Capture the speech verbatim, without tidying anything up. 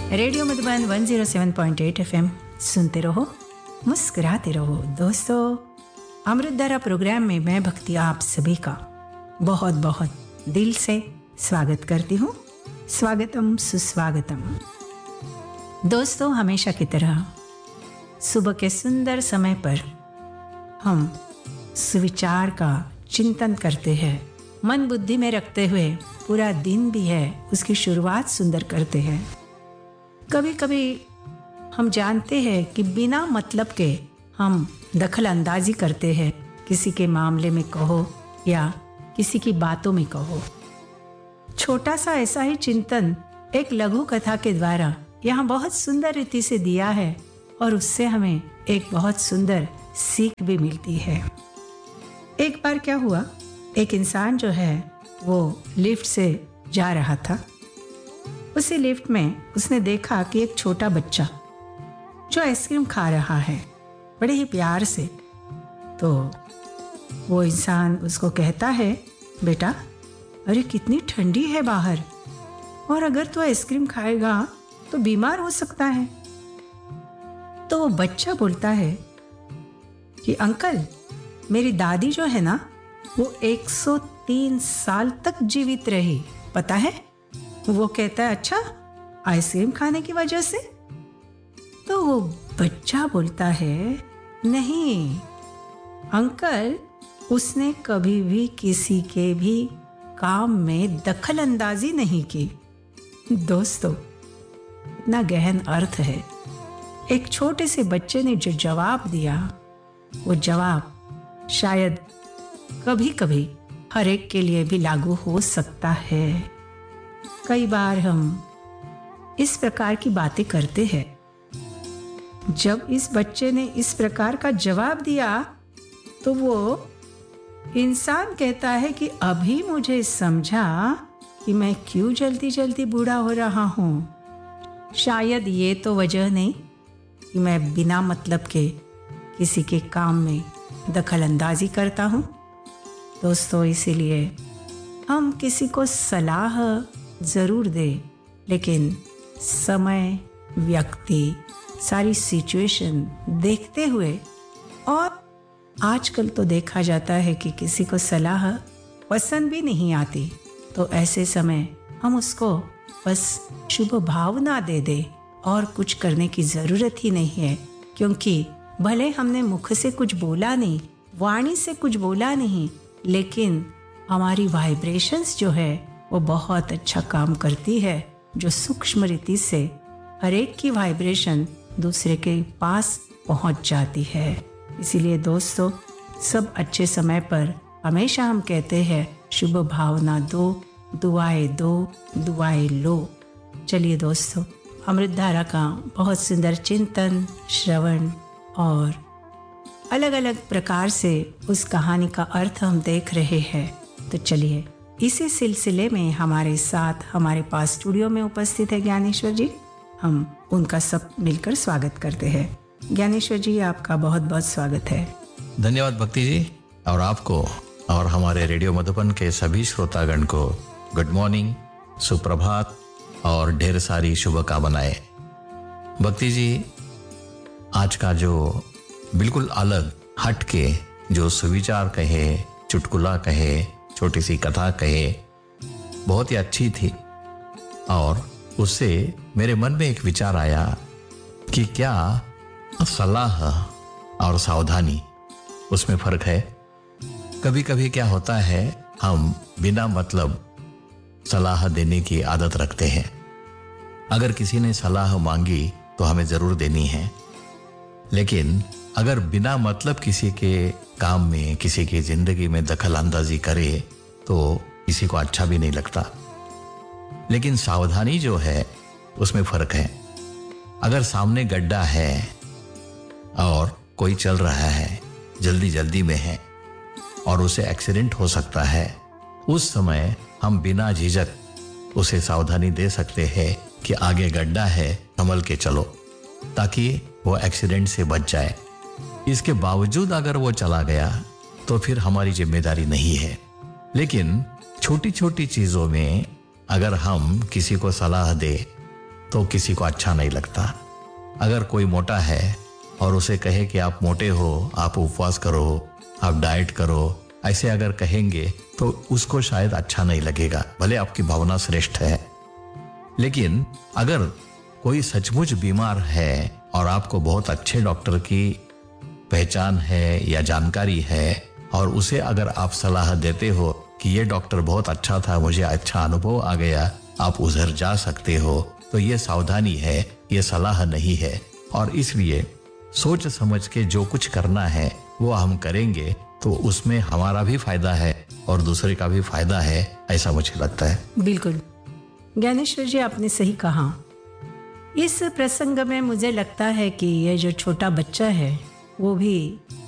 Radio Madhuban one zero seven point eight FM सुनते रहो, मुस्कुराते रहो। दोस्तों, अमृत धारा प्रोग्राम में मैं भक्ति आप सभी का बहुत बहुत दिल से स्वागत करती हूँ। स्वागतम सुस्वागतम। दोस्तों, हमेशा की तरह सुबह के सुंदर समय पर हम सुविचार का चिंतन करते हैं, मन बुद्धि में रखते हुए पूरा दिन भी है उसकी शुरुआत सुंदर करते हैं। कभी कभी हम जानते हैं कि बिना मतलब के हम दखल अंदाजी करते हैं, किसी के मामले में कहो या किसी की बातों में कहो। छोटा सा ऐसा ही चिंतन एक लघु कथा के द्वारा यहाँ बहुत सुंदर रीति से दिया है और उससे हमें एक बहुत सुंदर सीख भी मिलती है। एक बार क्या हुआ, एक इंसान जो है वो लिफ्ट से जा रहा था। उसी लिफ्ट में उसने देखा कि एक छोटा बच्चा जो आइसक्रीम खा रहा है बड़े ही प्यार से। तो वो इंसान उसको कहता है, बेटा, अरे कितनी ठंडी है बाहर और अगर तू आइसक्रीम खाएगा तो बीमार हो सकता है। तो वो बच्चा बोलता है कि अंकल, मेरी दादी जो है ना वो एक सौ तीन साल तक जीवित रही, पता है। वो कहता है, अच्छा, आइसक्रीम खाने की वजह से? तो वो बच्चा बोलता है, नहीं अंकल, उसने कभी भी किसी के भी काम में दखल अंदाजी नहीं की। दोस्तों, इतना गहन अर्थ है। एक छोटे से बच्चे ने जो जवाब दिया, वो जवाब शायद कभी कभी हर एक के लिए भी लागू हो सकता है। कई बार हम इस प्रकार की बातें करते हैं। जब इस बच्चे ने इस प्रकार का जवाब दिया तो वो इंसान कहता है कि अभी मुझे समझा कि मैं क्यों जल्दी जल्दी बूढ़ा हो रहा हूँ। शायद ये तो वजह नहीं कि मैं बिना मतलब के किसी के काम में दखल अंदाजी करता हूँ। दोस्तों, इसीलिए हम किसी को सलाह ज़रूर दे, लेकिन समय, व्यक्ति, सारी सिचुएशन देखते हुए। और आजकल तो देखा जाता है कि किसी को सलाह पसंद भी नहीं आती, तो ऐसे समय हम उसको बस शुभ भावना दे दे और कुछ करने की ज़रूरत ही नहीं है। क्योंकि भले हमने मुख से कुछ बोला नहीं, वाणी से कुछ बोला नहीं, लेकिन हमारी वाइब्रेशंस जो है वो बहुत अच्छा काम करती है, जो सूक्ष्म रीति से हर एक की वाइब्रेशन दूसरे के पास पहुंच जाती है। इसीलिए दोस्तों, सब अच्छे समय पर हमेशा हम कहते हैं, शुभ भावना दो, दुआएं दो, दुआएं लो। चलिए दोस्तों, अमृत धारा का बहुत सुंदर चिंतन, श्रवण और अलग अलग प्रकार से उस कहानी का अर्थ हम देख रहे हैं। तो चलिए, इसी सिलसिले में हमारे साथ हमारे पास स्टूडियो में उपस्थित है ज्ञानेश्वर जी। हम उनका सब मिलकर स्वागत करते हैं। ज्ञानेश्वर जी, आपका बहुत बहुत स्वागत है। धन्यवाद भक्ति जी, और आपको और हमारे रेडियो मधुबन के सभी श्रोतागण को गुड मॉर्निंग, सुप्रभात और ढेर सारी शुभकामनाएं। भक्ति जी, आज का जो बिल्कुल अलग हट के जो सुविचार कहे, चुटकुला कहे, छोटी सी कथा कहे, बहुत ही अच्छी थी। और उससे मेरे मन में एक विचार आया कि क्या सलाह और सावधानी, उसमें फर्क है। कभी कभी क्या होता है, हम बिना मतलब सलाह देने की आदत रखते हैं। अगर किसी ने सलाह मांगी तो हमें जरूर देनी है, लेकिन अगर बिना मतलब किसी के काम में, किसी की जिंदगी में दखल अंदाजी करे तो किसी को अच्छा भी नहीं लगता। लेकिन सावधानी जो है उसमें फर्क है। अगर सामने गड्ढा है और कोई चल रहा है, जल्दी जल्दी में है और उसे एक्सीडेंट हो सकता है, उस समय हम बिना झिझक उसे सावधानी दे सकते हैं कि आगे गड्ढा है, संभल के चलो, ताकि वो एक्सीडेंट से बच जाए। इसके बावजूद अगर वो चला गया तो फिर हमारी जिम्मेदारी नहीं है। लेकिन छोटी छोटी चीजों में अगर हम किसी को सलाह दे तो किसी को अच्छा नहीं लगता। अगर कोई मोटा है और उसे कहे कि आप मोटे हो, आप उपवास करो, आप डाइट करो, ऐसे अगर कहेंगे तो उसको शायद अच्छा नहीं लगेगा, भले आपकी भावना श्रेष्ठ है। लेकिन अगर कोई सचमुच बीमार है और आपको बहुत अच्छे डॉक्टर की पहचान है या जानकारी है और उसे अगर आप सलाह देते हो कि ये डॉक्टर बहुत अच्छा था, मुझे अच्छा अनुभव आ गया, आप उधर जा सकते हो, तो ये सावधानी है, ये सलाह नहीं है। और इसलिए सोच समझ के जो कुछ करना है वो हम करेंगे तो उसमें हमारा भी फायदा है और दूसरे का भी फायदा है, ऐसा मुझे लगता है। बिल्कुल ज्ञानेश्वर जी, आपने सही कहा। इस प्रसंग में मुझे लगता है कि ये जो छोटा बच्चा है वो भी